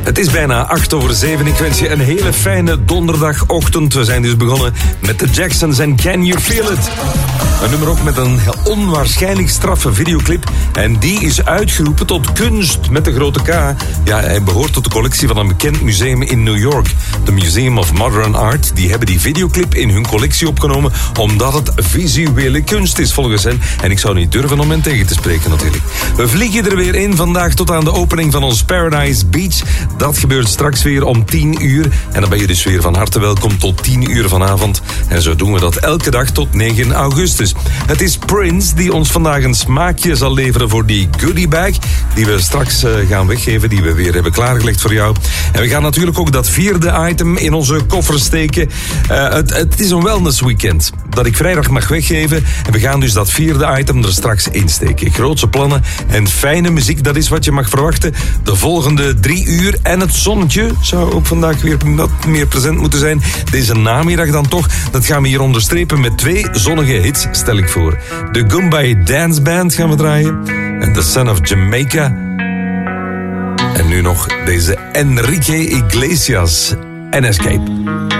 Het is bijna 7:08. Ik wens je een hele fijne donderdagochtend. We zijn dus begonnen met de Jacksons en Can You Feel It? Een nummer ook met een onwaarschijnlijk straffe videoclip. En die is uitgeroepen tot kunst met de grote K. Ja, hij behoort tot de collectie van een bekend museum in New York. De Museum of Modern Art. Die hebben die videoclip in hun collectie opgenomen omdat het visuele kunst is volgens hen. En ik zou niet durven om hen tegen te spreken natuurlijk. We vliegen er weer in vandaag tot aan de opening van ons Paradise Beach. Dat gebeurt straks weer om 10 uur. En dan ben je dus weer van harte welkom tot 10 uur vanavond. En zo doen we dat elke dag tot 9 augustus. Het is Prince die ons vandaag een smaakje zal leveren voor die goodie bag. Die we straks gaan weggeven. Die we weer hebben klaargelegd voor jou. En we gaan natuurlijk ook dat 4e item in onze koffer steken. Het is een wellness weekend dat ik vrijdag mag weggeven. En we gaan dus dat 4e item er straks insteken. Grootse plannen en fijne muziek. Dat is wat je mag verwachten. De volgende 3 uur. En het zonnetje zou ook vandaag weer wat meer present moeten zijn. Deze namiddag dan toch. Dat gaan we hier onderstrepen met 2 zonnige hits, stel ik voor. De Goombay Dance Band gaan we draaien. En The Son of Jamaica. En nu nog deze Enrique Iglesias en Escape.